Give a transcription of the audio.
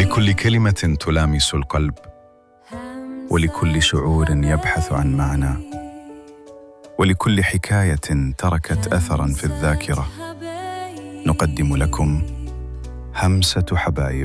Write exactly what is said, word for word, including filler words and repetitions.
لكل كلمة تلامس القلب، ولكل شعور يبحث عن معنى، ولكل حكاية تركت أثراً في الذاكرة، نقدم لكم همسة حبايب.